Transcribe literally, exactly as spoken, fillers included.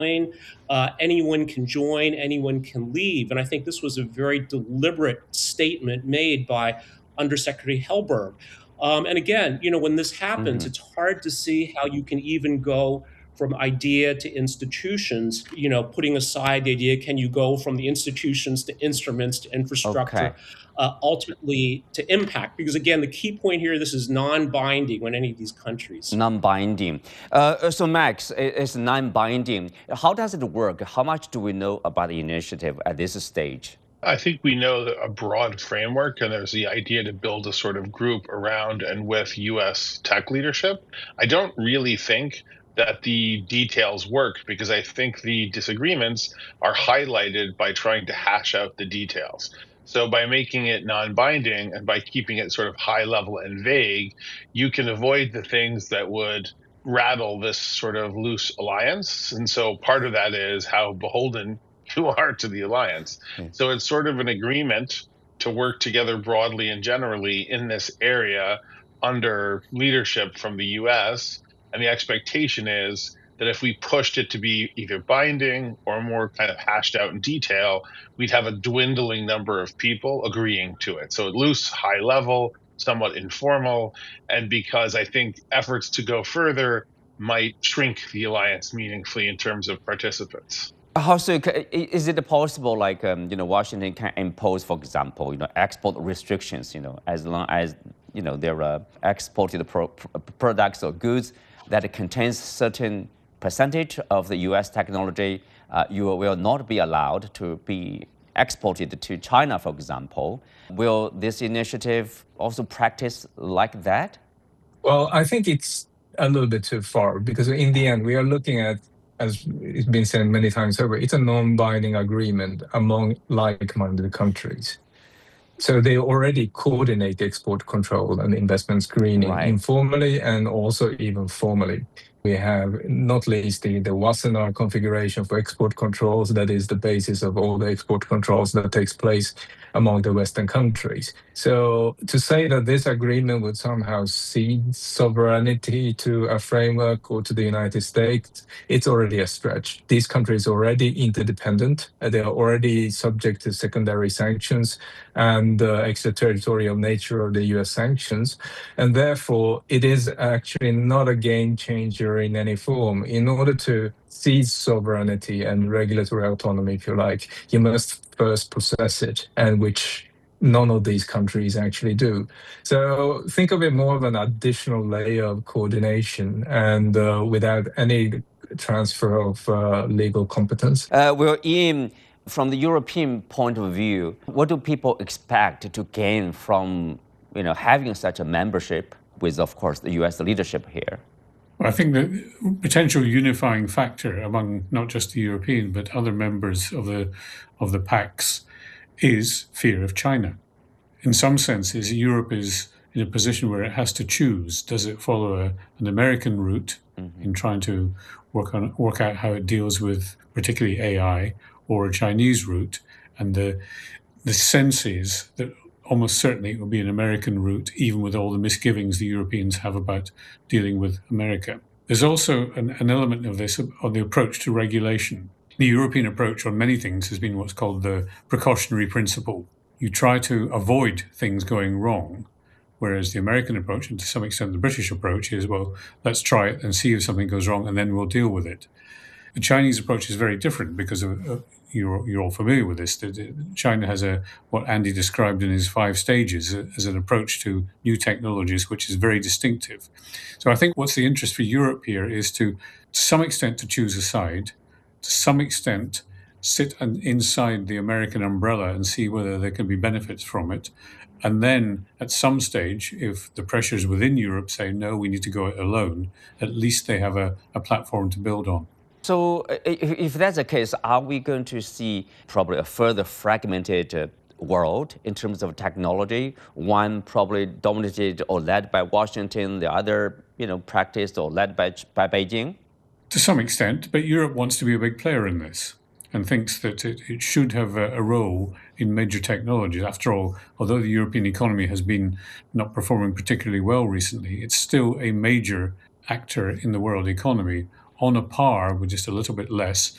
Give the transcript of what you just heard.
Uh, anyone can join, anyone can leave. And I think this was a very deliberate statement made by Undersecretary Helberg. Um, and again, you know, when this happens, Mm-hmm. it's hard to see how you can even go from idea to institutions, you know, putting aside the idea, can you go from the institutions to instruments to infrastructure, Okay. uh, ultimately to impact? Because again, the key point here, this is non-binding on any of these countries. Non-binding. Uh, so Max, it's non-binding. How does it work? How much do we know about the initiative at this stage? I think we know that a broad framework, and there's the idea to build a sort of group around and with U S tech leadership. I don't really think that the details work because I think the disagreements are highlighted by trying to hash out the details. So by making it non-binding and by keeping it sort of high level and vague, you can avoid the things that would rattle this sort of loose alliance. And so part of that is how beholden you are to the alliance. Mm. So it's sort of an agreement to work together broadly and generally in this area under leadership from the U S. And the expectation is that if we pushed it to be either binding or more kind of hashed out in detail, we'd have a dwindling number of people agreeing to it. So loose, high level, somewhat informal. And because I think efforts to go further might shrink the alliance meaningfully in terms of participants. How so? Is it possible, like um, you know, Washington can impose, for example, you know, export restrictions, you know, as long as you know there are exported pro- products or goods that contains certain percentage of the U S technology, uh, you will not be allowed to be exported to China, for example. Will this initiative also practice like that? Well, I think it's a little bit too far because in the end, we are looking at, as it's been said many times over, it's a non-binding agreement among like-minded countries. So they already coordinate export control and investment screening Right. informally and also even formally. We have not least the, the Wassenaar configuration for export controls. That is the basis of all the export controls that takes place among the Western countries. So to say that this agreement would somehow cede sovereignty to a framework or to the United States, it's already a stretch. These countries are already interdependent. They are already subject to secondary sanctions and the extraterritorial nature of the U S sanctions. And therefore, it is actually not a game changer in any form. In order to seize sovereignty and regulatory autonomy, if you like, you must first possess it, and which none of these countries actually do. So think of it more of an additional layer of coordination and uh, without any transfer of uh, legal competence. Uh, well, Ian, from the European point of view, what do people expect to gain from you know, having such a membership with, of course, the U S leadership here? Well, I think the potential unifying factor among not just the European but other members of the of the PACS is fear of China. In some senses, Europe is in a position where it has to choose. Does it follow a, an American route mm-hmm. in trying to work on work out how it deals with particularly A I, or a Chinese route? And the the sense is that almost certainly it will be an American route, even with all the misgivings the Europeans have about dealing with America. There's also an, an element of this on the approach to regulation. The European approach on many things has been what's called the precautionary principle. You try to avoid things going wrong, whereas the American approach, and to some extent the British approach, is, well, let's try it and see if something goes wrong and then we'll deal with it. The Chinese approach is very different because of, uh, you're, you're all familiar with this. China has a what Andy described in his five stages as an approach to new technologies, which is very distinctive. So I think what's the interest for Europe here is to, to some extent, to choose a side, to some extent, sit an, inside the American umbrella and see whether there can be benefits from it. And then at some stage, if the pressures within Europe say, no, we need to go it alone, at least they have a, a platform to build on. So if that's the case, are we going to see probably a further fragmented uh, world in terms of technology, one probably dominated or led by Washington, the other you know, practiced or led by, by Beijing? To some extent, but Europe wants to be a big player in this and thinks that it, it should have a, a role in major technologies. After all, although the European economy has been not performing particularly well recently, it's still a major actor in the world economy, on a par with just a little bit less